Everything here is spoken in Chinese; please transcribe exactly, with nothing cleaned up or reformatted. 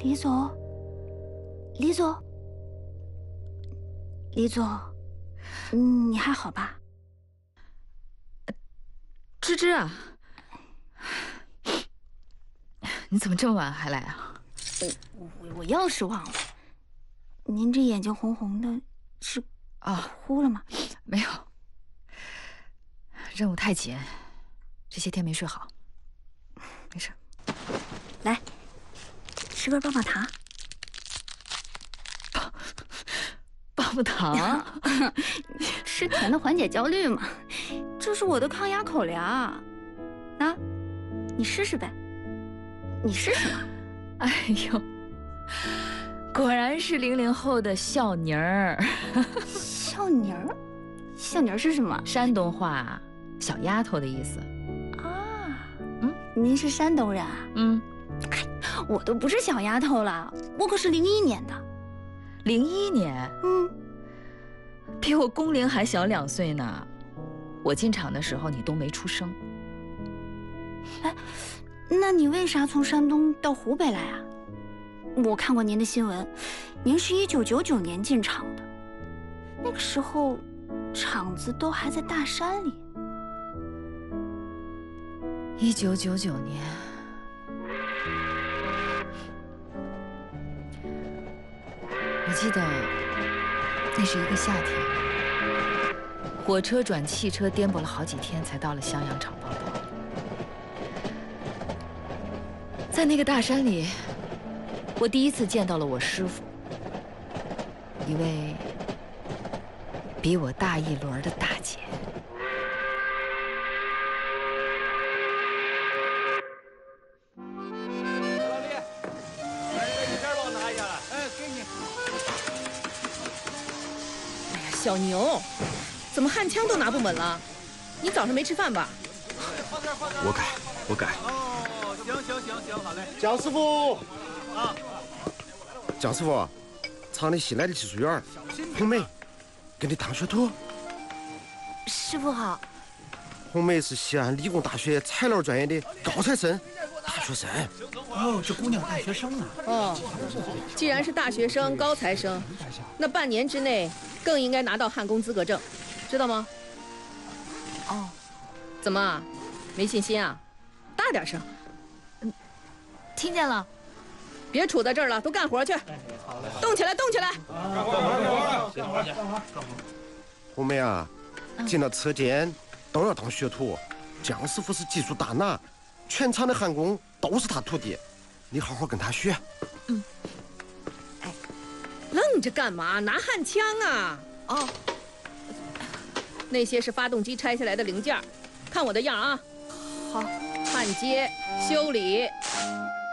李总，李总，李总，嗯，你还好吧？ 芝芝啊，你怎么这么晚还来啊？ 我我钥匙忘了。您这眼睛红红的，是啊， 哭了吗？ 没有，任务太紧，这些天没睡好。没事。 来，吃根棒棒糖。 棒棒糖， 吃甜的缓解焦虑嘛，这是我的抗压口粮。啊，你试试呗。你试试嘛。 哎呦，果然是零零后的孝妮儿。 孝妮儿，孝妮儿是什么？ 山东话，小丫头的意思。 啊， 嗯， 您是山东人啊？ 嗯， 我都不是小丫头了，我可是零一年的。 零一年， 嗯， 比我工龄还小两岁呢。我进厂的时候你都没出生。 哎，那你为啥从山东到湖北来啊？我看过您的新闻，您是一九九九年进厂的，那个时候厂子都还在大山里。 一九九九年，我记得那是一个夏天，火车转汽车颠簸了好几天，才到了襄阳厂报道。在那个大山里，我第一次见到了我师傅，一位比我大一轮的大姐。 老李，来这个鱼片帮我拿一下来。哎，给你。 哎呀，小牛，怎么焊枪都拿不稳了？你早上没吃饭吧？ 我改，我改。哦，行行行行，好嘞。姜师傅，啊， 姜师傅，厂里新来的技术员红梅，给你当学徒。 师傅好。 红梅是西安理工大学材料专业的高材生，大学生。 哦，这姑娘大学生呢。 哦，既然是大学生、高材生，那半年之内更应该拿到焊工资格证，知道吗？ 哦， 怎么，没信心啊？大点声。 听见了， 别杵在这儿了，都干活去。动起来，动起来！ 干活，干活，干活去。 红梅啊，进了车间都要当学徒。姜师傅是技术大拿，全厂的焊工都是他徒弟，你好好跟他学。 嗯。 哎，愣着干嘛？拿焊枪啊！ 哦， 那些是发动机拆下来的零件，看我的样啊！ 好， 焊接、修理。